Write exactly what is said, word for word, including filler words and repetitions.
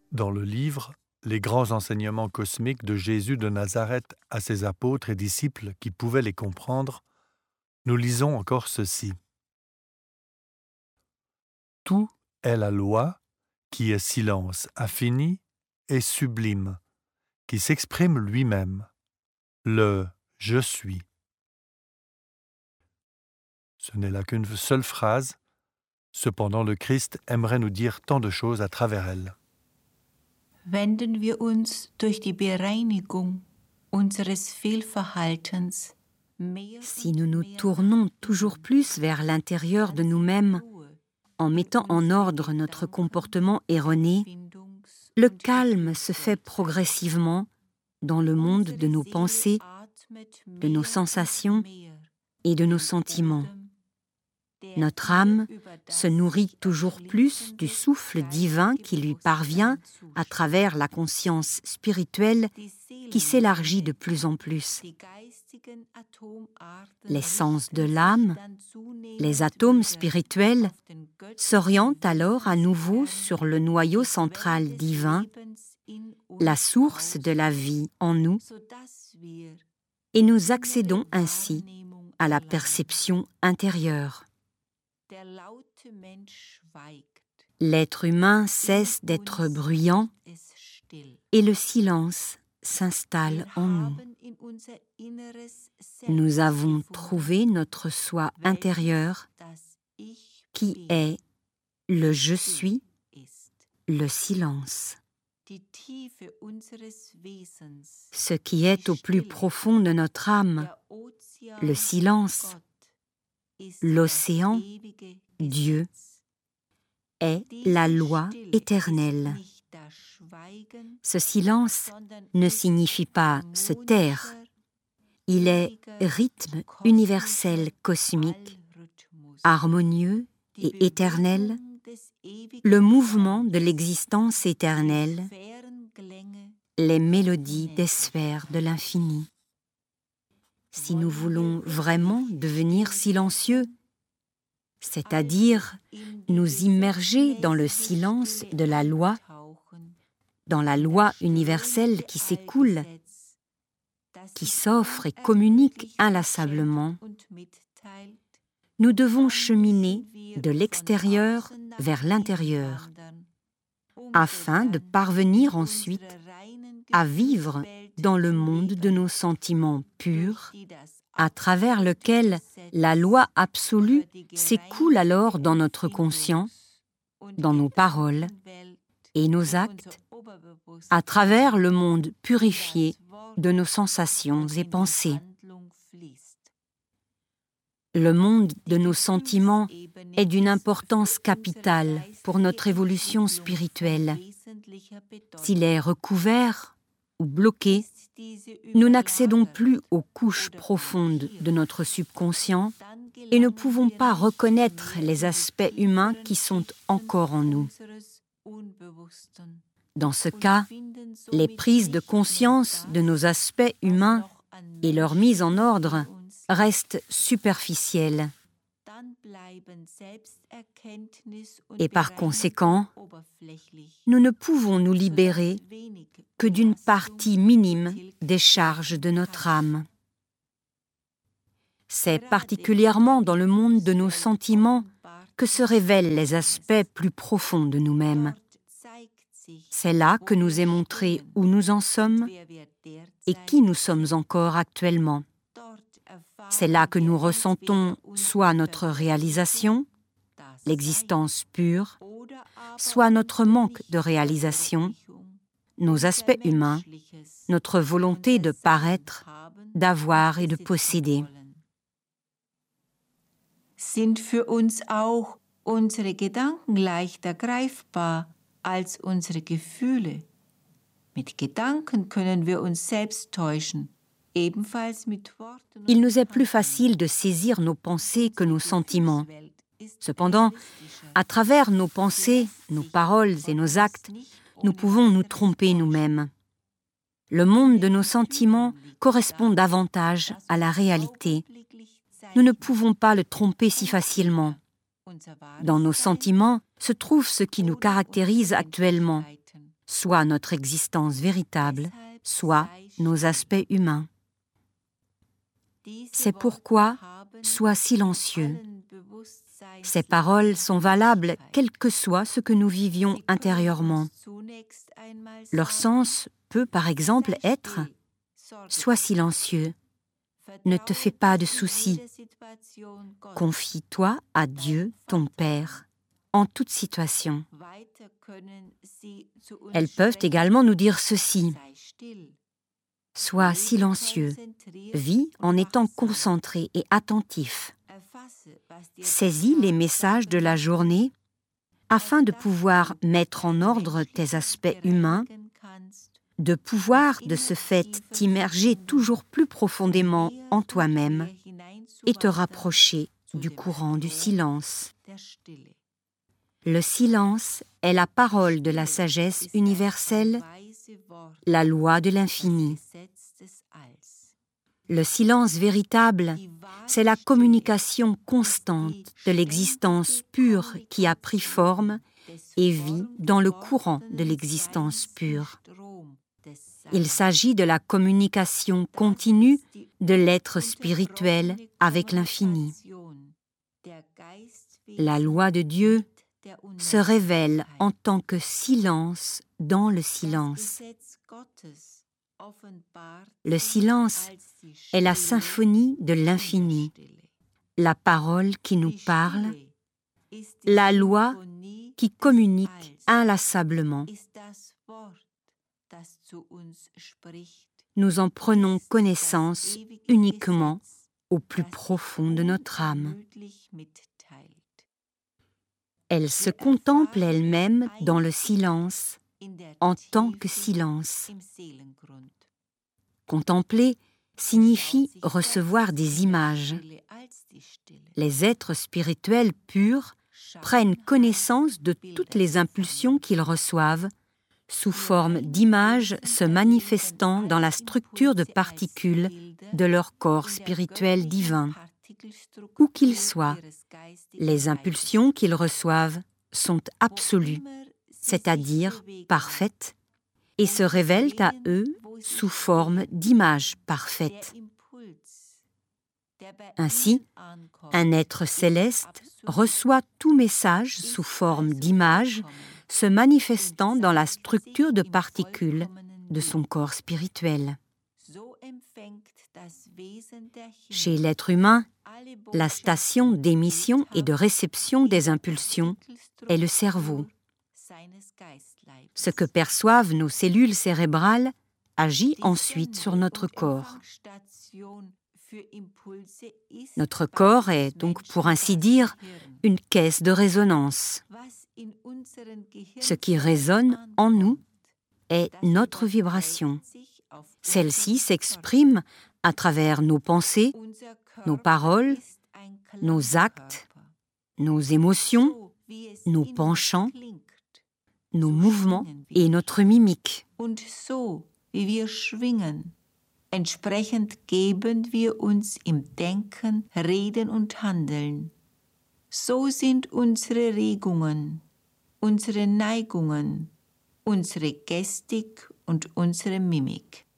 Dans le livre « Les grands enseignements cosmiques de Jésus de Nazareth à ses apôtres et disciples qui pouvaient les comprendre », nous lisons encore ceci. Tout est la loi qui est silence infini et sublime, qui s'exprime lui-même, le « je suis ». Ce n'est là qu'une seule phrase, cependant le Christ aimerait nous dire tant de choses à travers elle. Wenden wir uns durch die Bereinigung unseres Fehlverhaltens mehr Si nous nous tournons toujours plus vers l'intérieur de nous-mêmes, en mettant en ordre notre comportement erroné, le calme se fait progressivement dans le monde de nos pensées, de nos sensations et de nos sentiments. Notre âme se nourrit toujours plus du souffle divin qui lui parvient à travers la conscience spirituelle qui s'élargit de plus en plus. L'essence de l'âme, les atomes spirituels, s'orientent alors à nouveau sur le noyau central divin, la source de la vie en nous, et nous accédons ainsi à la perception intérieure. L'être humain cesse d'être bruyant et le silence s'installe en nous. Nous avons trouvé notre soi intérieur qui est le je suis, le silence. Ce qui est au plus profond de notre âme, le silence, l'océan, Dieu, est la loi éternelle. Ce silence ne signifie pas se taire. Il est rythme universel cosmique, harmonieux et éternel, le mouvement de l'existence éternelle, les mélodies des sphères de l'infini. Si nous voulons vraiment devenir silencieux, c'est-à-dire nous immerger dans le silence de la loi, dans la loi universelle qui s'écoule, qui s'offre et communique inlassablement, nous devons cheminer de l'extérieur vers l'intérieur, afin de parvenir ensuite à vivre dans le monde de nos sentiments purs, à travers lequel la loi absolue s'écoule alors dans notre conscient, dans nos paroles et nos actes, à travers le monde purifié de nos sensations et pensées. Le monde de nos sentiments est d'une importance capitale pour notre évolution spirituelle. S'il est recouvert ou bloqué, nous n'accédons plus aux couches profondes de notre subconscient et ne pouvons pas reconnaître les aspects humains qui sont encore en nous. Dans ce cas, les prises de conscience de nos aspects humains et leur mise en ordre restent superficielles. Et par conséquent, nous ne pouvons nous libérer que d'une partie minime des charges de notre âme. C'est particulièrement dans le monde de nos sentiments que se révèlent les aspects plus profonds de nous-mêmes. C'est là que nous est montré où nous en sommes et qui nous sommes encore actuellement. C'est là que nous ressentons soit notre réalisation, l'existence pure, soit notre manque de réalisation, nos aspects humains, notre volonté de paraître, d'avoir et de posséder. Sind für uns auch unsere Gedanken leichter greifbar als unsere Gefühle? Mit Gedanken können wir uns selbst täuschen. Il nous est plus facile de saisir nos pensées que nos sentiments. Cependant, à travers nos pensées, nos paroles et nos actes, nous pouvons nous tromper nous-mêmes. Le monde de nos sentiments correspond davantage à la réalité. Nous ne pouvons pas le tromper si facilement. Dans nos sentiments se trouve ce qui nous caractérise actuellement, soit notre existence véritable, soit nos aspects humains. C'est pourquoi sois silencieux. Ces paroles sont valables quel que soit ce que nous vivions intérieurement. Leur sens peut par exemple être « Sois silencieux, ne te fais pas de soucis, confie-toi à Dieu, ton Père, en toute situation. » Elles peuvent également nous dire ceci: « Sois silencieux, vis en étant concentré et attentif. Saisis les messages de la journée afin de pouvoir mettre en ordre tes aspects humains, de pouvoir de ce fait t'immerger toujours plus profondément en toi-même et te rapprocher du courant du silence. Le silence est la parole de la sagesse universelle, la loi de l'infini. Le silence véritable, c'est la communication constante de l'existence pure qui a pris forme et vit dans le courant de l'existence pure. Il s'agit de la communication continue de l'être spirituel avec l'infini. La loi de Dieu se révèle en tant que silence dans le silence. Le silence est la symphonie de l'infini, la parole qui nous parle, la loi qui communique inlassablement. Nous en prenons connaissance uniquement au plus profond de notre âme. Elle se contemple elle-même dans le silence, en tant que silence. Contempler signifie recevoir des images. Les êtres spirituels purs prennent connaissance de toutes les impulsions qu'ils reçouvent sous forme d'images se manifestant dans la structure de particules de leur corps spirituel divin. Où qu'ils soient, les impulsions qu'ils reçoivent sont absolues, c'est-à-dire parfaites, et se révèlent à eux sous forme d'images parfaites. Ainsi, un être céleste reçoit tout message sous forme d'images se manifestant dans la structure de particules de son corps spirituel. Chez l'être humain, la station d'émission et de réception des impulsions est le cerveau. Ce que perçoivent nos cellules cérébrales agit ensuite sur notre corps. Notre corps est donc, pour ainsi dire, une caisse de résonance. Ce qui résonne en nous est notre vibration. Celle-ci s'exprime à travers nos pensées, nos paroles, nos actes, nos émotions, nos penchants, nos mouvements et notre mimique. Wie wir schwingen. Entsprechend geben wir uns im Denken, Reden und Handeln. So sind unsere Regungen, unsere Neigungen, unsere Gestik und unsere Mimik.